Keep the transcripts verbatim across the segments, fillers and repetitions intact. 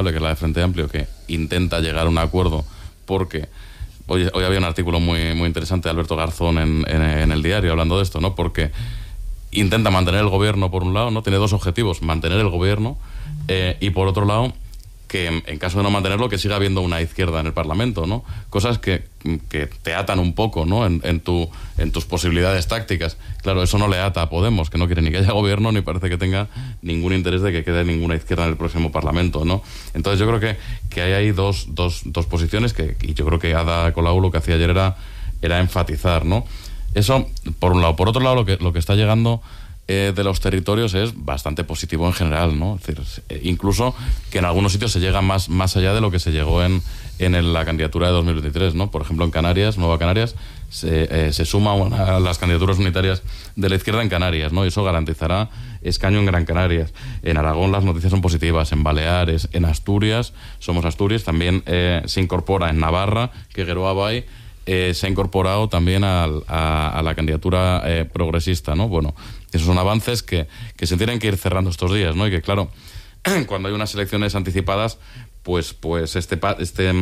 razonable, que es la de Frente Amplio, que intenta llegar a un acuerdo porque... Hoy, hoy había un artículo muy, muy interesante de Alberto Garzón en, en, en El Diario hablando de esto, ¿no? Porque intenta mantener el gobierno por un lado, ¿no? Tiene dos objetivos: mantener el gobierno eh, y por otro lado que en, en caso de no mantenerlo, que siga habiendo una izquierda en el Parlamento, ¿no? Cosas que, que te atan un poco, ¿no? En, en, tu, en tus posibilidades tácticas. Claro, eso no le ata a Podemos, que no quiere ni que haya gobierno, ni parece que tenga ningún interés de que quede ninguna izquierda en el próximo Parlamento, ¿no? Entonces yo creo que, que hay ahí dos, dos, dos posiciones que, y yo creo que Ada Colau lo que hacía ayer era, era enfatizar, ¿no? Eso, por un lado. Por otro lado, lo que, lo que está llegando eh, de los territorios es bastante positivo en general, ¿no? Es decir, eh, incluso que en algunos sitios se llega más, más allá de lo que se llegó en, en el, la candidatura de dos mil veintitrés, ¿no? Por ejemplo, en Canarias, Nueva Canarias, se, eh, se suma una, a las candidaturas unitarias de la izquierda en Canarias, ¿no? Y eso garantizará escaño en Gran Canarias. En Aragón las noticias son positivas, en Baleares, en Asturias, somos Asturias, también eh, se incorpora en Navarra, que Geroa Bay eh, se ha incorporado también a, a, a la candidatura eh, progresista, ¿no? Bueno, esos son avances que, que se tienen que ir cerrando estos días, ¿no? Y que, claro, cuando hay unas elecciones anticipadas, pues, pues este, este,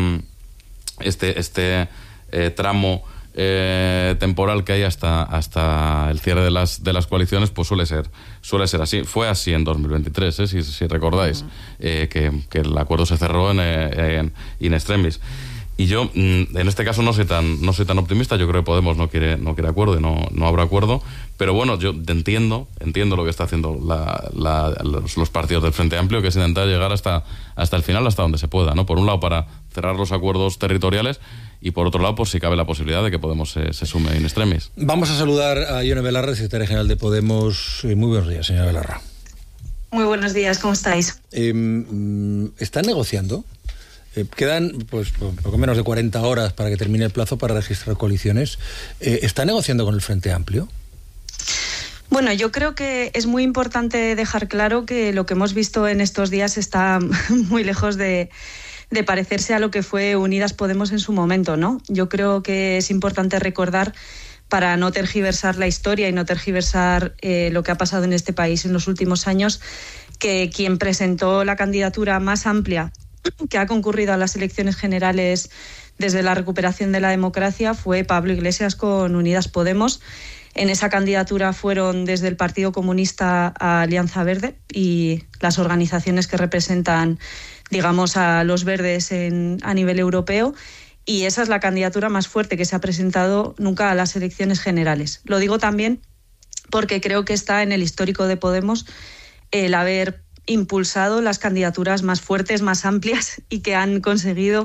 este, este eh, tramo eh, temporal que hay hasta, hasta el cierre de las, de las coaliciones, pues suele ser, suele ser así. Fue así en dos mil veintitrés, ¿eh? si, si recordáis, eh, que, que el acuerdo se cerró en, en in extremis. Y yo, en este caso, no soy tan no soy tan optimista. Yo creo que Podemos no quiere no quiere acuerdo y no, no habrá acuerdo. Pero bueno, yo entiendo entiendo lo que está haciendo la, la, los, los partidos del Frente Amplio, que es intentar llegar hasta, hasta el final, hasta donde se pueda, ¿no? Por un lado, para cerrar los acuerdos territoriales, y por otro lado, por si cabe la posibilidad de que Podemos se, se sume in extremis. Vamos a saludar a Ione Belarra, secretaria general de Podemos. Muy buenos días, señora Belarra. Muy buenos días, ¿cómo estáis? Eh, ¿Están negociando? Eh, quedan pues poco menos de cuarenta horas para que termine el plazo para registrar coaliciones. Eh, ¿Está negociando con el Frente Amplio? Bueno, yo creo que es muy importante dejar claro que lo que hemos visto en estos días está muy lejos de, de parecerse a lo que fue Unidas Podemos en su momento, ¿no? Yo creo que es importante recordar, para no tergiversar la historia y no tergiversar eh, lo que ha pasado en este país en los últimos años, que quien presentó la candidatura más amplia que ha concurrido a las elecciones generales desde la recuperación de la democracia fue Pablo Iglesias con Unidas Podemos. En esa candidatura fueron desde el Partido Comunista a Alianza Verde y las organizaciones que representan, digamos, a los verdes en, a nivel europeo. Y esa es la candidatura más fuerte que se ha presentado nunca a las elecciones generales. Lo digo también porque creo que está en el histórico de Podemos el haber impulsado las candidaturas más fuertes, más amplias y que han conseguido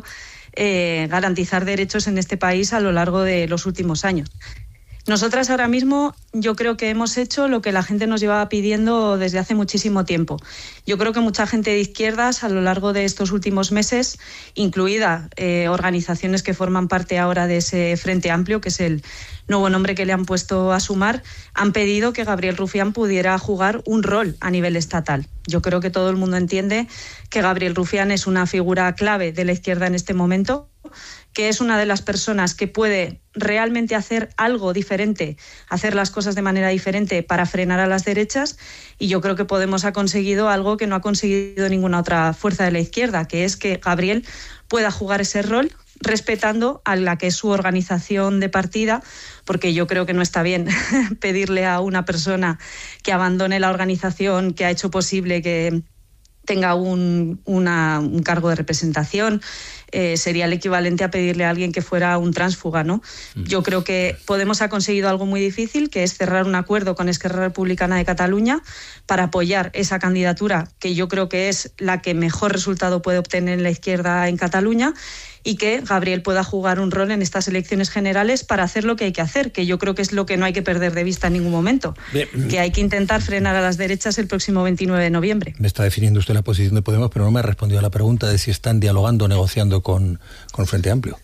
eh, garantizar derechos en este país a lo largo de los últimos años. Nosotras ahora mismo yo creo que hemos hecho lo que la gente nos llevaba pidiendo desde hace muchísimo tiempo. Yo creo que mucha gente de izquierdas a lo largo de estos últimos meses, incluida eh, organizaciones que forman parte ahora de ese Frente Amplio, que es el nuevo nombre que le han puesto a Sumar, han pedido que Gabriel Rufián pudiera jugar un rol a nivel estatal. Yo creo que todo el mundo entiende que Gabriel Rufián es una figura clave de la izquierda en este momento, que es una de las personas que puede realmente hacer algo diferente, hacer las cosas de manera diferente para frenar a las derechas, y yo creo que Podemos ha conseguido algo que no ha conseguido ninguna otra fuerza de la izquierda, que es que Gabriel pueda jugar ese rol respetando a la que es su organización de partida, porque yo creo que no está bien pedirle a una persona que abandone la organización que ha hecho posible que tenga un, una, un cargo de representación. Eh, sería el equivalente a pedirle a alguien que fuera un tránsfuga, ¿no? Yo creo que Podemos ha conseguido algo muy difícil, que es cerrar un acuerdo con Esquerra Republicana de Cataluña para apoyar esa candidatura, que yo creo que es la que mejor resultado puede obtener la izquierda en Cataluña, y que Gabriel pueda jugar un rol en estas elecciones generales para hacer lo que hay que hacer, que yo creo que es lo que no hay que perder de vista en ningún momento, Bien. que hay que intentar frenar a las derechas el próximo veintinueve de noviembre. Me está definiendo usted la posición de Podemos, pero no me ha respondido a la pregunta de si están dialogando o negociando con, con el Frente Amplio.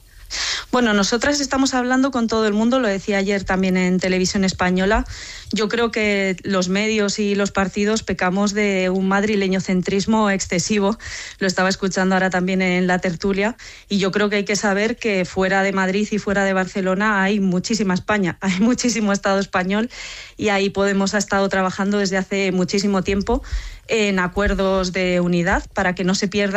Bueno, nosotras estamos hablando con todo el mundo, lo decía ayer también en Televisión Española. Yo creo que los medios y los partidos pecamos de un madrileñocentrismo excesivo. Lo estaba escuchando ahora también en la tertulia, y yo creo que hay que saber que fuera de Madrid y fuera de Barcelona hay muchísima España, hay muchísimo Estado español, y ahí Podemos ha estado trabajando desde hace muchísimo tiempo en acuerdos de unidad para que no se pierda